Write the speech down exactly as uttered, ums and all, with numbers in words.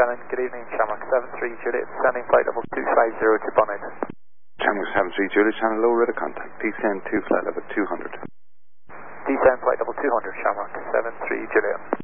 seven, good evening, Shamrock seven three Juliet, sending flight level two five zero to Bonnet. Shamrock seven three Juliet, channel low rate of contact, descend two flight level two hundred. Descend flight level two hundred, Shamrock seven three Juliet.